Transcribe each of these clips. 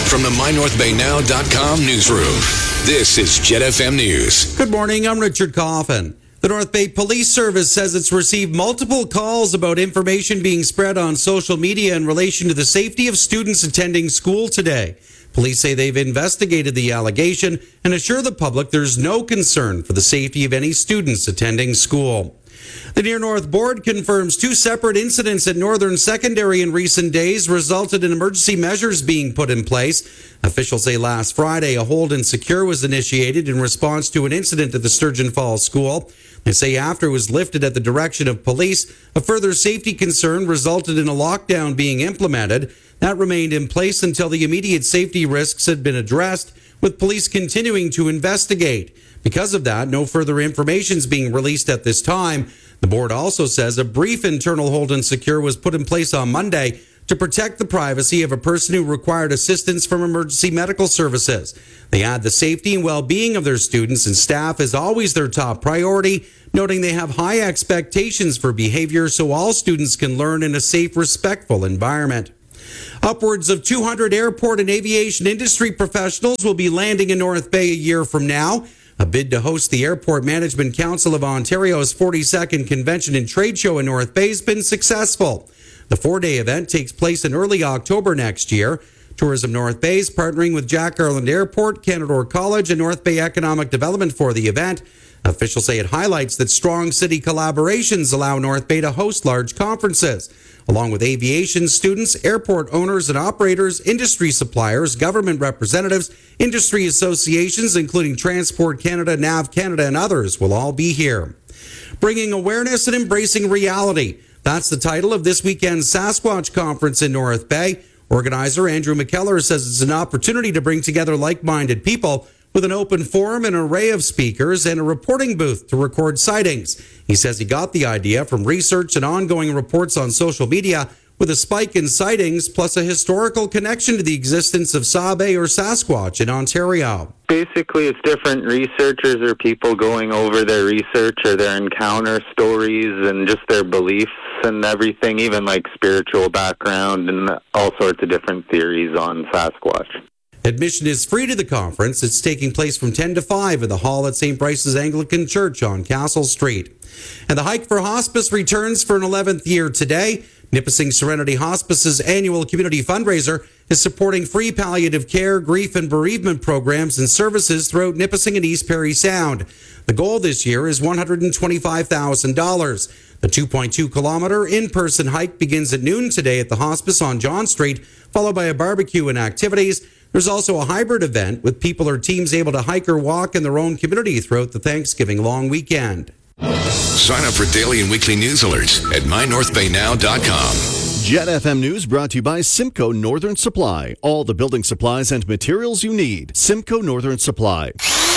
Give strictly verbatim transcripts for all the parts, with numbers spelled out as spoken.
from the my north bay now dot com newsroom, this is Jet F M News. Good morning, I'm Richard Coffin. The North Bay Police Service says it's received multiple calls about information being spread on social media in relation to the safety of students attending school today. Police say they've investigated the allegation and assure the public there's no concern for the safety of any students attending school. The Near North Board confirms two separate incidents at Northern Secondary in recent days resulted in emergency measures being put in place. Officials say last Friday a hold and secure was initiated in response to an incident at the Sturgeon Falls School. They say after it was lifted at the direction of police, a further safety concern resulted in a lockdown being implemented. That remained in place until the immediate safety risks had been addressed, with police continuing to investigate. Because of that, no further information is being released at this time. The board also says a brief internal hold and secure was put in place on Monday to protect the privacy of a person who required assistance from emergency medical services. They add the safety and well-being of their students and staff is always their top priority, noting they have high expectations for behavior so all students can learn in a safe, respectful environment. Upwards of two hundred airport and aviation industry professionals will be landing in North Bay a year from now. A bid to host the Airport Management Council of Ontario's forty-second Convention and Trade Show in North Bay has been successful. The four-day event takes place in early October next year. Tourism North Bay is partnering with Jack Garland Airport, Canadore College, and North Bay Economic Development for the event. Officials say it highlights that strong city collaborations allow North Bay to host large conferences. Along with aviation students, airport owners and operators, industry suppliers, government representatives, industry associations, including Transport Canada, Nav Canada, and others will all be here. Bringing awareness and embracing reality. That's the title of this weekend's Sasquatch Conference in North Bay. Organizer Andrew McKellar says it's an opportunity to bring together like-minded people with an open forum, an array of speakers, and a reporting booth to record sightings. He says he got the idea from research and ongoing reports on social media with a spike in sightings plus a historical connection to the existence of Sabe or Sasquatch in Ontario. Basically, it's different researchers or people going over their research or their encounter stories and just their beliefs and everything, even like spiritual background and all sorts of different theories on Sasquatch. Admission is free to the conference. It's taking place from ten to five in the hall at Saint Bryce's Anglican Church on Castle Street. And the Hike for Hospice returns for an eleventh year today. Nipissing Serenity Hospice's annual community fundraiser is supporting free palliative care, grief and bereavement programs and services throughout Nipissing and East Perry Sound. The goal this year is one hundred twenty-five thousand dollars. The two point two kilometer in-person hike begins at noon today at the hospice on John Street, followed by a barbecue and activities. There's also a hybrid event with people or teams able to hike or walk in their own community throughout the Thanksgiving long weekend. Sign up for daily and weekly news alerts at my north bay now dot com. Jet F M News brought to you by Simcoe Northern Supply. All the building supplies and materials you need. Simcoe Northern Supply.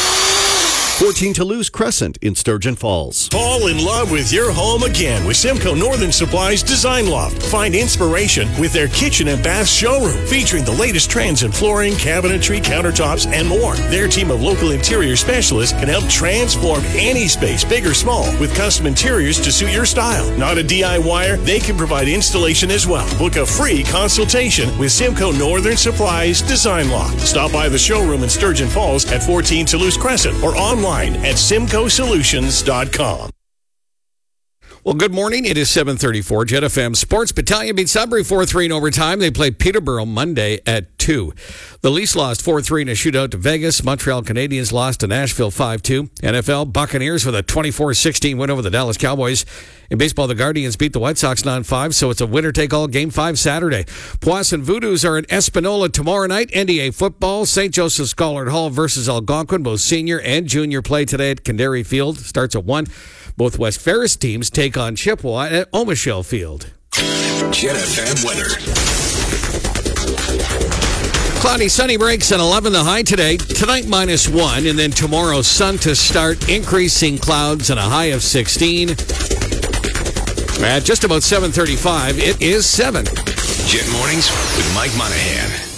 fourteen Toulouse Crescent in Sturgeon Falls. Fall in love with your home again with Simcoe Northern Supply's Design Loft. Find inspiration with their kitchen and bath showroom featuring the latest trends in flooring, cabinetry, countertops, and more. Their team of local interior specialists can help transform any space, big or small, with custom interiors to suit your style. Not a D I Y er? They can provide installation as well. Book a free consultation with Simcoe Northern Supply's Design Loft. Stop by the showroom in Sturgeon Falls at fourteen Toulouse Crescent or online at simcoe solutions dot com. Well, good morning. It is seven thirty-four. Jet F M Sports Battalion beat Sudbury four three in overtime. They play Peterborough Monday at two. The Leafs lost four three in a shootout to Vegas. Montreal Canadiens lost to Nashville five two. N F L Buccaneers with a twenty-four sixteen win over the Dallas Cowboys. In baseball, the Guardians beat the White Sox nine five, so it's a winner-take-all Game five Saturday. Poisson Voodoos are in Espanola tomorrow night. N D A football, Saint Joseph's Collard Hall versus Algonquin. Both senior and junior play today at Candary Field. Starts at one. Both West Ferris teams take on Chippewa at Omichelle Field. Jet F M weather. Cloudy, sunny breaks at eleven the high today. Tonight minus one, and then tomorrow sun to start, increasing clouds and a high of sixteen. At just about seven thirty-five, it is seven. Jet Mornings with Mike Monahan.